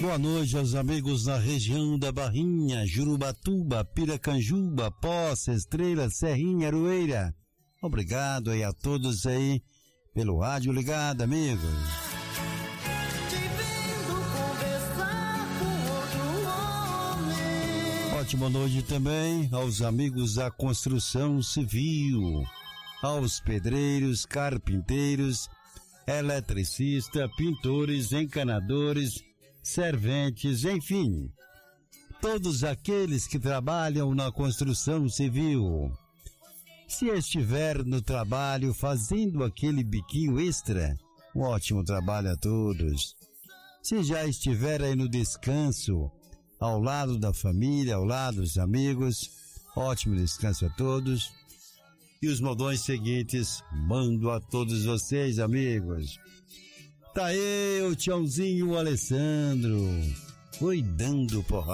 Boa noite aos amigos na região da Barrinha, Jurubatuba, Piracanjuba, Poça, Estrela, Serrinha, Aroeira. Obrigado aí a todos aí pelo rádio ligado, amigos. Ótima noite também aos amigos da construção civil, aos pedreiros, carpinteiros, eletricistas, pintores, encanadores, serventes, enfim, todos aqueles que trabalham na construção civil. Se estiver no trabalho fazendo aquele biquinho extra, um ótimo trabalho a todos. Se já estiver aí no descanso, ao lado da família, ao lado dos amigos, ótimo descanso a todos. E os modões seguintes mando a todos vocês, amigos. Tá aí o tchauzinho Alessandro, cuidando por